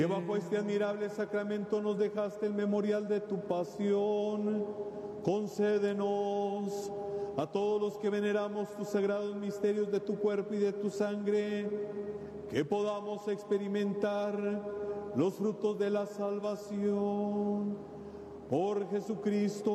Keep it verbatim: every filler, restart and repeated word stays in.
Que bajo este admirable sacramento nos dejaste el memorial de tu pasión, concédenos a todos los que veneramos tus sagrados misterios de tu cuerpo y de tu sangre, que podamos experimentar los frutos de la salvación. Por Jesucristo